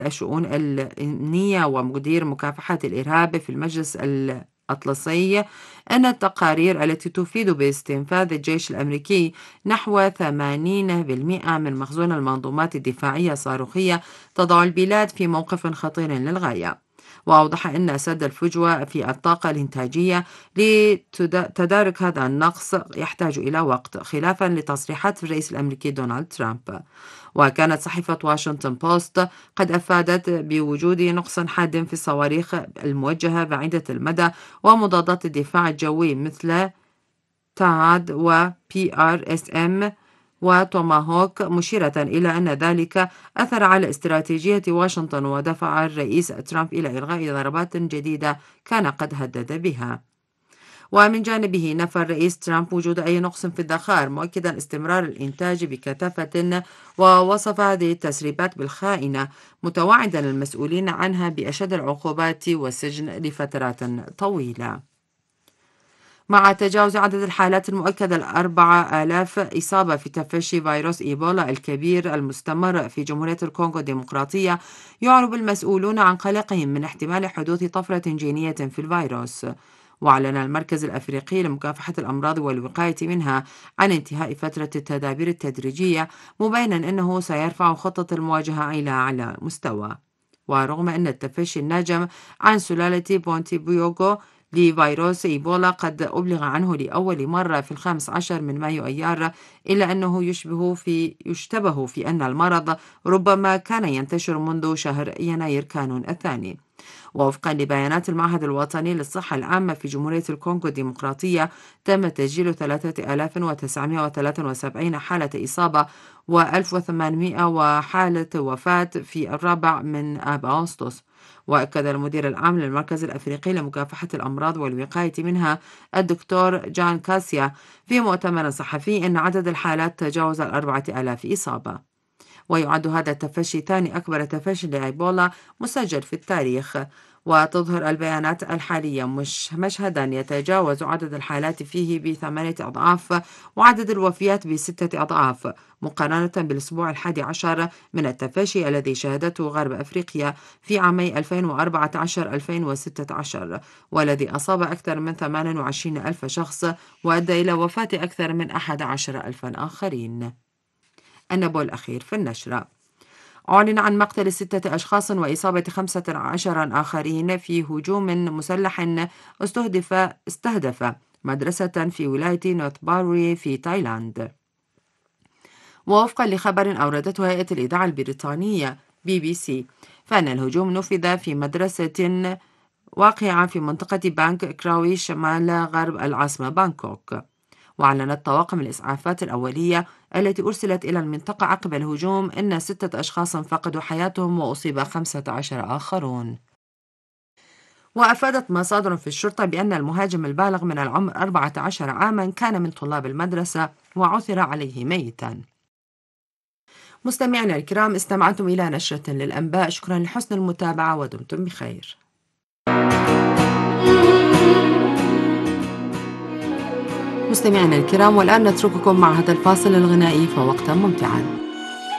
الشؤون الأمنية ومدير مكافحة الإرهاب في المجلس الأطلسي أن التقارير التي تفيد باستنفاذ الجيش الأمريكي نحو 80% من مخزون المنظومات الدفاعية الصاروخية تضع البلاد في موقف خطير للغاية. وأوضح أن سد الفجوة في الطاقة الإنتاجية لتدارك هذا النقص يحتاج إلى وقت، خلافا لتصريحات الرئيس الأمريكي دونالد ترامب. وكانت صحيفة واشنطن بوست قد أفادت بوجود نقص حاد في الصواريخ الموجهة بعيدة المدى ومضادات الدفاع الجوي مثل تاد و PRSM وتوماهوك، مشيرة إلى أن ذلك أثر على استراتيجية واشنطن ودفع الرئيس ترامب إلى إلغاء ضربات جديدة كان قد هدد بها. ومن جانبه نفى الرئيس ترامب وجود أي نقص في الذخائر، مؤكدا استمرار الإنتاج بكثافة، ووصف هذه التسريبات بالخائنة، متوعدا المسؤولين عنها بأشد العقوبات والسجن لفترات طويلة. مع تجاوز عدد الحالات المؤكدة 4000 إصابة في تفشي فيروس إيبولا الكبير المستمر في جمهورية الكونغو الديمقراطية، يعرب المسؤولون عن قلقهم من احتمال حدوث طفرة جينية في الفيروس. وأعلن المركز الأفريقي لمكافحة الأمراض والوقاية منها عن انتهاء فترة التدابير التدريجية، مبينا أنه سيرفع خطة المواجهة إلى أعلى مستوى. ورغم أن التفشي الناجم عن سلالة بونتيبيوغو لفيروس إيبولا قد أبلغ عنه لأول مرة في 15 من مايو أيار، إلا أنه يشتبه في أن المرض ربما كان ينتشر منذ شهر يناير كانون الثاني. ووفقا لبيانات المعهد الوطني للصحة العامة في جمهورية الكونغو الديمقراطية، تم تسجيل 3973 حالة إصابة و1800 حالة وفاة في 4 من آب أغسطس. وأكد المدير العام للمركز الأفريقي لمكافحة الأمراض والوقاية منها الدكتور جان كاسيا في مؤتمر صحفي أن عدد الحالات تجاوز 4000 إصابة. ويعد هذا التفشي ثاني أكبر تفشي لإيبولا مسجل في التاريخ. وتظهر البيانات الحالية مشهدا يتجاوز عدد الحالات فيه ب8 أضعاف وعدد الوفيات ب6 أضعاف، مقارنة بالأسبوع 11 من التفشي الذي شهدته غرب أفريقيا في عامي 2014-2016، والذي أصاب أكثر من 28 ألف شخص وأدى إلى وفاة أكثر من 11 ألفا آخرين. النبوة الأخير في النشرة: أعلن عن مقتل 6 أشخاص وإصابة 15 آخرين في هجوم مسلح استهدف مدرسة في ولاية نورث باري في تايلاند. ووفقا لخبر أوردته هيئة الإذاعة البريطانية BBC، فإن الهجوم نفذ في مدرسة واقعة في منطقة بانك كراوي شمال غرب العاصمة بانكوك. وأعلنت طواقم الإسعافات الأولية التي أرسلت إلى المنطقة عقب الهجوم أن 6 أشخاص فقدوا حياتهم وأصيب 15 آخرون. وأفادت مصادر في الشرطة بأن المهاجم البالغ من العمر 14 عاما كان من طلاب المدرسة وعثر عليه ميتا. مستمعينا الكرام، استمعتم إلى نشرة للأنباء. شكرا لحسن المتابعة ودمتم بخير. مستمعينا الكرام، والآن نترككم مع هذا الفاصل الغنائي، فوقتا ممتعا.